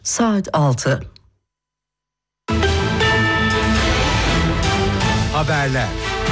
Saat 6. Haberler.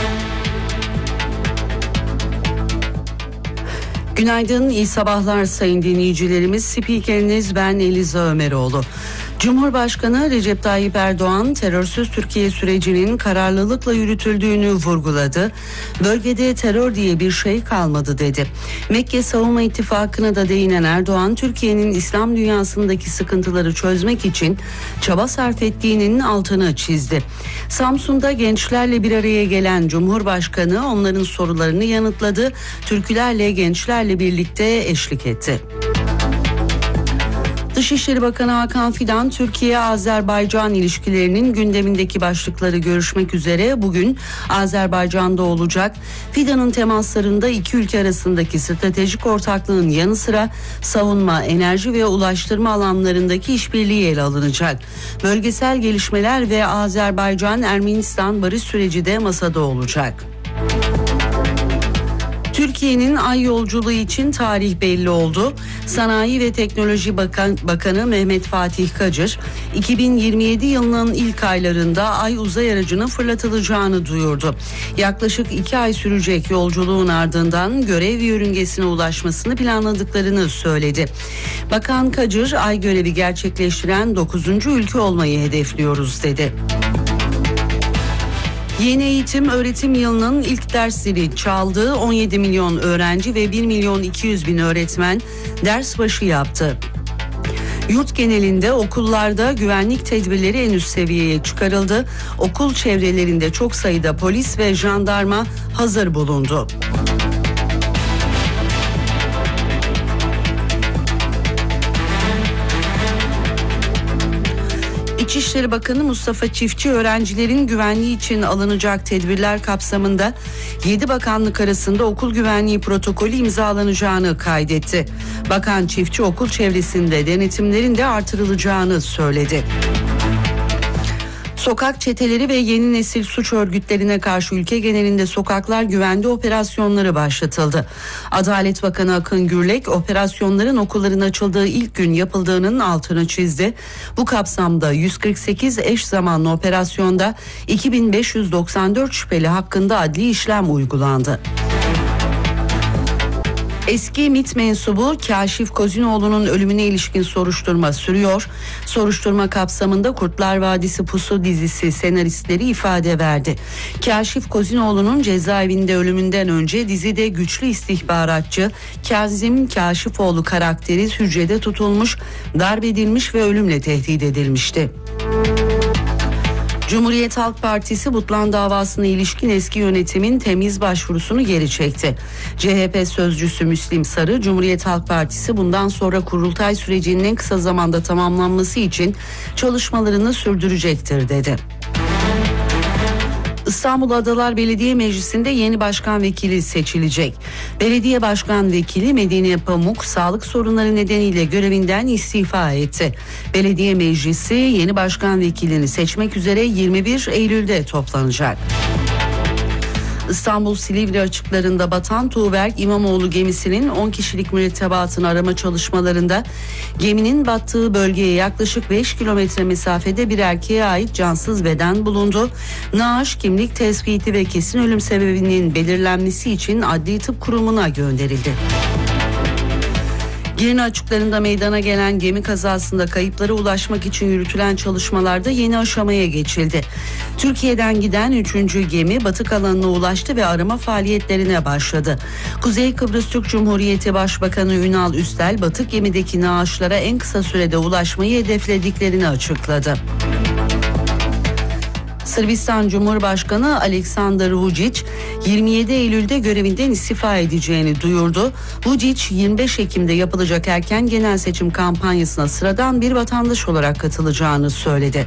Günaydın, iyi sabahlar sayın dinleyicilerimiz. Spikeriniz ben Eliza Ömeroğlu. Cumhurbaşkanı Recep Tayyip Erdoğan terörsüz Türkiye sürecinin kararlılıkla yürütüldüğünü vurguladı. Bölgede terör diye bir şey kalmadı dedi. Mekke Savunma İttifakı'na da değinen Erdoğan, Türkiye'nin İslam dünyasındaki sıkıntıları çözmek için çaba sarf ettiğinin altını çizdi. Samsun'da gençlerle bir araya gelen Cumhurbaşkanı onların sorularını yanıtladı. Türkülerle gençlerle birlikte eşlik etti. Dışişleri Bakanı Hakan Fidan, Türkiye-Azerbaycan ilişkilerinin gündemindeki başlıkları görüşmek üzere bugün Azerbaycan'da olacak. Fidan'ın temaslarında iki ülke arasındaki stratejik ortaklığın yanı sıra savunma, enerji ve ulaştırma alanlarındaki işbirliği ele alınacak. Bölgesel gelişmeler ve Azerbaycan-Ermenistan barış süreci de masada olacak. Türkiye'nin ay yolculuğu için tarih belli oldu. Sanayi ve Teknoloji Bakanı Mehmet Fatih Kacır, 2027 yılının ilk aylarında ay uzay aracının fırlatılacağını duyurdu. Yaklaşık 2 ay sürecek yolculuğun ardından görev yörüngesine ulaşmasını planladıklarını söyledi. Bakan Kacır, ay görevi gerçekleştiren 9. ülke olmayı hedefliyoruz dedi. Yeni eğitim öğretim yılının ilk dersleri çaldı. 17 milyon öğrenci ve 1 milyon 200 bin öğretmen ders başı yaptı. Yurt genelinde okullarda güvenlik tedbirleri en üst seviyeye çıkarıldı. Okul çevrelerinde çok sayıda polis ve jandarma hazır bulundu. İçişleri Bakanı Mustafa Çiftçi, öğrencilerin güvenliği için alınacak tedbirler kapsamında 7 bakanlık arasında okul güvenliği protokolü imzalanacağını kaydetti. Bakan Çiftçi, okul çevresinde denetimlerin de artırılacağını söyledi. Sokak çeteleri ve yeni nesil suç örgütlerine karşı ülke genelinde sokaklar güvende operasyonları başlatıldı. Adalet Bakanı Akın Gürlek, operasyonların okulların açıldığı ilk gün yapıldığının altını çizdi. Bu kapsamda 148 eş zamanlı operasyonda 2594 şüpheli hakkında adli işlem uygulandı. Eski MİT mensubu Kaşif Kozinoğlu'nun ölümüne ilişkin soruşturma sürüyor. Soruşturma kapsamında Kurtlar Vadisi Pusu dizisi senaristleri ifade verdi. Kaşif Kozinoğlu'nun cezaevinde ölümünden önce dizide güçlü istihbaratçı Kazım Kaşifoğlu karakteri hücrede tutulmuş, darp edilmiş ve ölümle tehdit edilmişti. Cumhuriyet Halk Partisi Butlan davasına ilişkin eski yönetimin temiz başvurusunu geri çekti. CHP sözcüsü Müslim Sarı, Cumhuriyet Halk Partisi bundan sonra kurultay sürecinin en kısa zamanda tamamlanması için çalışmalarını sürdürecektir dedi. İstanbul Adalar Belediye Meclisi'nde yeni başkan vekili seçilecek. Belediye başkan vekili Medine Pamuk sağlık sorunları nedeniyle görevinden istifa etti. Belediye Meclisi yeni başkan vekilini seçmek üzere 21 Eylül'de toplanacak. İstanbul Silivri açıklarında batan Tuğberk İmamoğlu gemisinin 10 kişilik mürettebatını arama çalışmalarında geminin battığı bölgeye yaklaşık 5 kilometre mesafede bir erkeğe ait cansız beden bulundu. Naaş kimlik tespiti ve kesin ölüm sebebinin belirlenmesi için Adli Tıp Kurumu'na gönderildi. Girne açıklarında meydana gelen gemi kazasında kayıplara ulaşmak için yürütülen çalışmalarda yeni aşamaya geçildi. Türkiye'den giden 3. gemi batık alanına ulaştı ve arama faaliyetlerine başladı. Kuzey Kıbrıs Türk Cumhuriyeti Başbakanı Ünal Üstel, batık gemideki naaşlara en kısa sürede ulaşmayı hedeflediklerini açıkladı. Sırbistan Cumhurbaşkanı Aleksandar Vučić 27 Eylül'de görevinden istifa edeceğini duyurdu. Vučić 25 Ekim'de yapılacak erken genel seçim kampanyasına sıradan bir vatandaş olarak katılacağını söyledi.